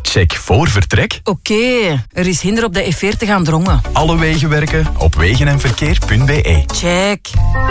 Check voor vertrek. Oké, er is hinder op de E40 aan Drongen. Alle wegen werken op wegenenverkeer.be. Check.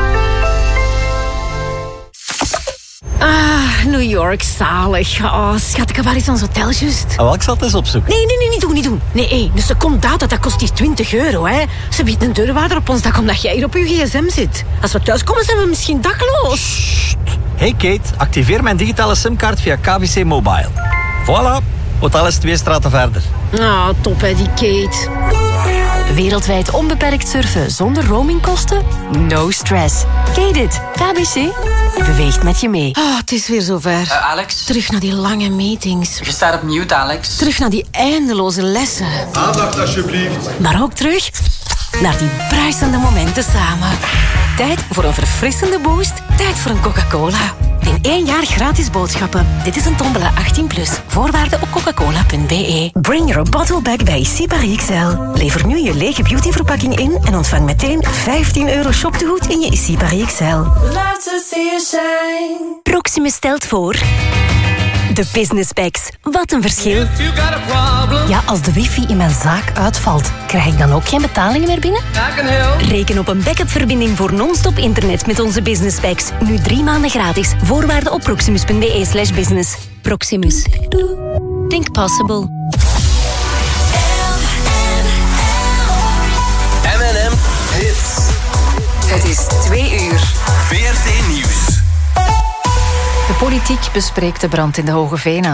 New York, zalig. Oh, schat, waar is ons hotel juist? Ik zal het eens opzoeken. Nee, niet doen. Nee, een seconde data, dat kost hier €20, hè. Ze biedt een deurwaarder op ons dak omdat jij hier op je gsm zit. Als we thuiskomen, zijn we misschien dakloos. Hey Kate, activeer mijn digitale simkaart via KBC Mobile. Voilà, hotel is 2 straten verder. Top hè, die Kate. Wereldwijd onbeperkt surfen zonder roamingkosten? No stress. Kate it. KBC beweegt met je mee. Het is weer zover. Alex? Terug naar die lange meetings. Je staat op mute, Alex. Terug naar die eindeloze lessen. Aandacht alsjeblieft. Maar ook terug naar die bruisende momenten samen. Tijd voor een verfrissende boost. Tijd voor een Coca-Cola. In 1 jaar gratis boodschappen. Dit is een tombola 18+. Voorwaarden op coca-cola.be. Bring your bottle back bij Sipari XL. Lever nu je lege beautyverpakking in en ontvang meteen €15 shoptegoed in je Sipari XL. Love to see you shine. Proximus stelt voor... De Business Packs. Wat een verschil. Ja, als de wifi in mijn zaak uitvalt, krijg ik dan ook geen betalingen meer binnen? Reken op een backup-verbinding voor non-stop internet met onze Business Packs. Nu 3 maanden gratis. Voorwaarden op proximus.be/business. Proximus. Think possible. M&M Hits. Het is 2 uur. VRT Nieuws. De politiek bespreekt de brand in de Hoge Venen.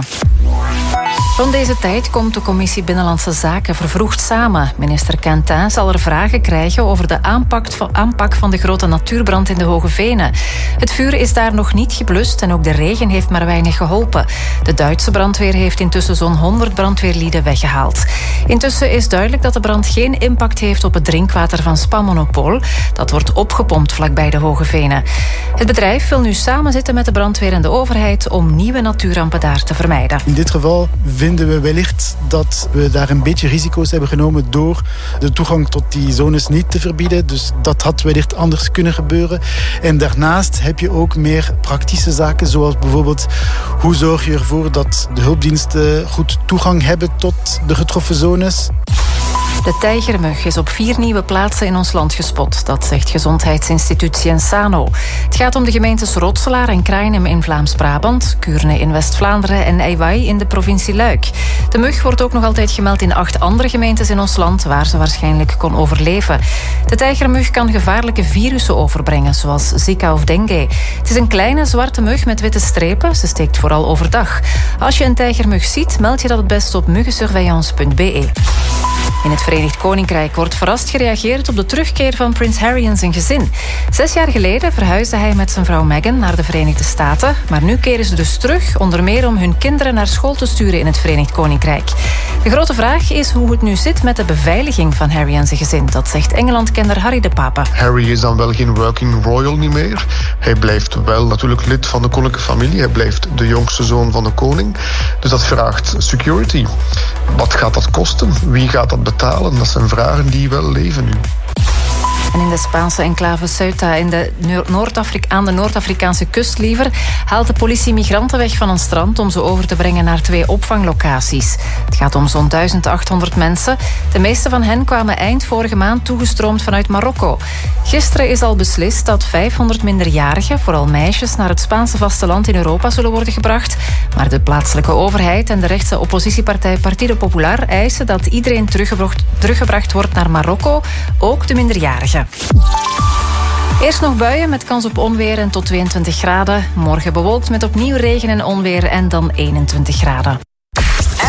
Rond deze tijd komt de Commissie Binnenlandse Zaken vervroegd samen. Minister Quentin zal er vragen krijgen over de aanpak van de grote natuurbrand in de Hoge Venen. Het vuur is daar nog niet geblust en ook de regen heeft maar weinig geholpen. De Duitse brandweer heeft intussen zo'n 100 brandweerlieden weggehaald. Intussen is duidelijk dat de brand geen impact heeft op het drinkwater van Spa-Monopol. Dat wordt opgepompt vlakbij de Hoge Venen. Het bedrijf wil nu samenzitten met de brandweer en de overheid om nieuwe natuurrampen daar te vermijden. In dit geval vinden we wellicht dat we daar een beetje risico's hebben genomen door de toegang tot die zones niet te verbieden. Dus dat had wellicht anders kunnen gebeuren. En daarnaast heb je ook meer praktische zaken, zoals bijvoorbeeld hoe zorg je ervoor dat de hulpdiensten goed toegang hebben tot de getroffen zones. De tijgermug is op 4 nieuwe plaatsen in ons land gespot. Dat zegt gezondheidsinstituut Sciensano. Het gaat om de gemeentes Rotselaar en Krainem in Vlaams-Brabant, Kuurne in West-Vlaanderen en Ewai in de provincie Luik. De mug wordt ook nog altijd gemeld in 8 andere gemeentes in ons land, waar ze waarschijnlijk kon overleven. De tijgermug kan gevaarlijke virussen overbrengen, zoals Zika of dengue. Het is een kleine zwarte mug met witte strepen. Ze steekt vooral overdag. Als je een tijgermug ziet, meld je dat het best op muggensurveillance.be. In het Verenigd Koninkrijk wordt verrast gereageerd op de terugkeer van prins Harry en zijn gezin. 6 jaar geleden verhuisde hij met zijn vrouw Meghan naar de Verenigde Staten. Maar nu keren ze dus terug, onder meer om hun kinderen naar school te sturen in het Verenigd Koninkrijk. De grote vraag is hoe het nu zit met de beveiliging van Harry en zijn gezin. Dat zegt Engeland-kenner Harry de Pape. Harry is dan wel geen working royal niet meer. Hij blijft wel natuurlijk lid van de koninklijke familie. Hij blijft de jongste zoon van de koning. Dus dat vraagt security. Wat gaat dat kosten? Wie gaat dat betalen? Dat zijn vragen die wel leven nu. En in de Spaanse enclave Ceuta aan de Noord-Afrikaanse kust liever haalt de politie migranten weg van een strand om ze over te brengen naar 2 opvanglocaties. Het gaat om zo'n 1800 mensen. De meeste van hen kwamen eind vorige maand toegestroomd vanuit Marokko. Gisteren is al beslist dat 500 minderjarigen, vooral meisjes, naar het Spaanse vasteland in Europa zullen worden gebracht. Maar de plaatselijke overheid en de rechtse oppositiepartij Partido Popular eisen dat iedereen teruggebracht wordt naar Marokko, ook de minderjarigen. Eerst nog buien met kans op onweer en tot 22 graden. Morgen bewolkt met opnieuw regen en onweer en dan 21 graden.